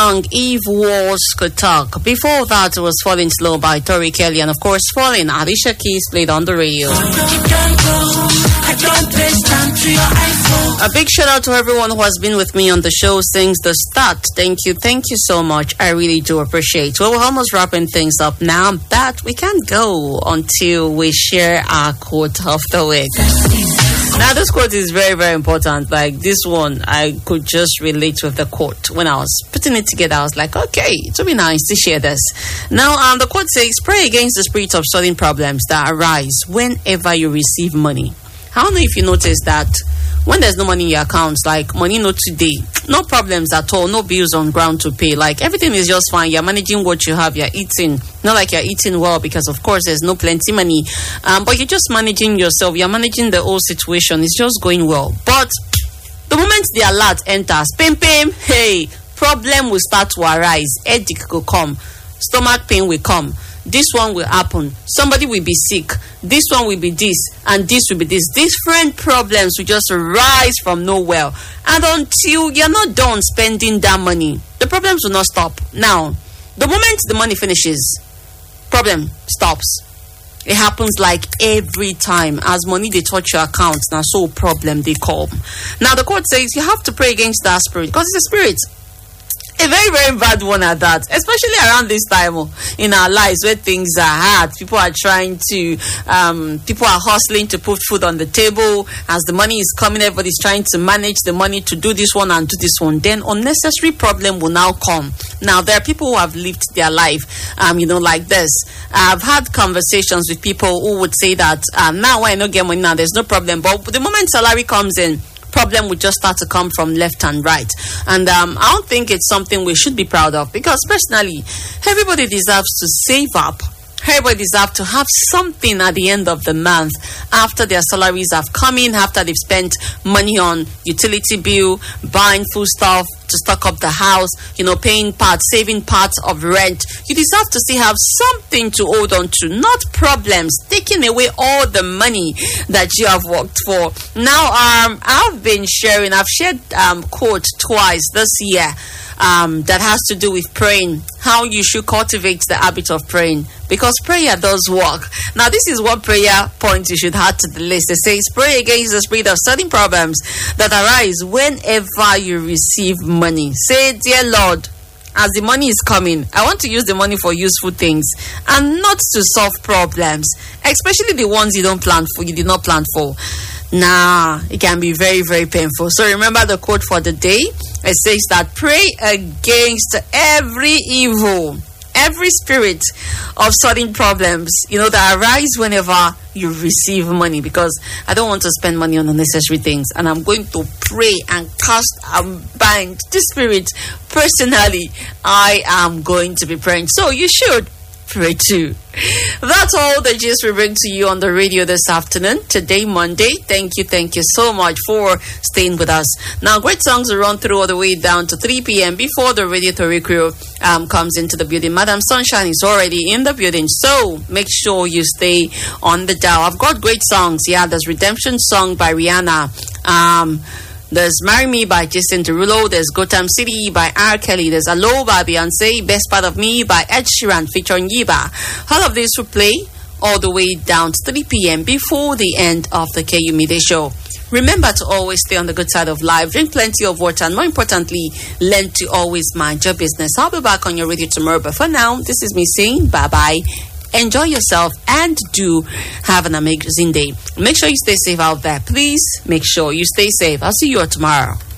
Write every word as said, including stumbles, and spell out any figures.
song If Walls Could Talk. Before that, it was Falling Slow by Tori Kelly, and of course, Falling, Alicia Keys played on the radio. A big shout out to everyone who has been with me on the show since the start. Thank you, thank you so much. I really do appreciate. Well, we're almost wrapping things up now, but we can't go until we share our quote of the week. Now, this quote is very, very important. Like this one, I could just relate with the quote. When I was putting it together, I was like, okay, it would be nice to share this. Now, um, the quote says, pray against the spirit of sudden problems that arise whenever you receive money. I don't know if you noticed that when there's no money in your accounts, like money no today, no problems at all, no bills on ground to pay, like everything is just fine. You're managing what you have, you're eating, not like you're eating well because of course there's no plenty money, um, but you're just managing yourself, you're managing the whole situation, it's just going well. But the moment the alert enters, pim pim, hey, problem will start to arise, headache will come, stomach pain will come, this one will happen, somebody will be sick, this one will be this, and this will be this. Different problems will just rise from nowhere. And until you're not done spending that money, the problems will not stop. Now, the moment the money finishes, problem stops. It happens like every time. As money they touch your account, now so problem they come. Now the quote says you have to pray against that spirit because it's a spirit. A very, very bad one at that, especially around this time in our lives where things are hard. People are trying to, um, people are hustling to put food on the table. As the money is coming, everybody's trying to manage the money to do this one and do this one. Then unnecessary problem will now come. Now, there are people who have lived their life, um, you know, like this. I've had conversations with people who would say that, um, now when I don't get money now, there's no problem. But the moment salary comes in, problem would just start to come from left and right. And um, I don't think it's something we should be proud of because personally, everybody deserves to save up. Everybody deserves to have something at the end of the month after their salaries have come in, after they've spent money on utility bill, buying food stuff to stock up the house, you know, paying parts, saving parts of rent. You deserve to still have something to hold on to, not problems, taking away all the money that you have worked for. Now, um, I've been sharing, I've shared um, quote twice this year. Um, that has to do with praying, how you should cultivate the habit of praying, because prayer does work. Now, this is what prayer point you should add to the list. It says, pray against the spirit of sudden problems that arise whenever you receive money. Say, dear Lord, as the money is coming, I want to use the money for useful things and not to solve problems, especially the ones you don't plan for, you did not plan for. Nah, it can be very, very painful. So remember the quote for the day. It says that pray against every evil, every spirit of sudden problems, you know, that arise whenever you receive money, because I don't want to spend money on unnecessary things, and I'm going to pray and cast and bind this spirit personally. I am going to be praying. So you should pray too. That's all the gist we bring to you on the radio this afternoon, today, Monday. Thank you, thank you so much for staying with us. Now, great songs will run through all the way down to three p.m. before the Radio Tori crew um, comes into the building. Madam Sunshine is already in the building, so make sure you stay on the dial. I've got great songs. Yeah, there's Redemption Song by Rihanna. Um... There's Marry Me by Jason Derulo. There's Gotham City by R. Kelly. There's Allo by Beyonce. Best Part of Me by Ed Sheeran featuring Yiba. All of this will play all the way down to three p.m. before the end of the K U Midday Show. Remember to always stay on the good side of life. Drink plenty of water. And more importantly, learn to always mind your business. I'll be back on your radio tomorrow. But for now, this is me saying bye-bye. Enjoy yourself and do have an amazing day. Make sure you stay safe out there. Please make sure you stay safe. I'll see you all tomorrow.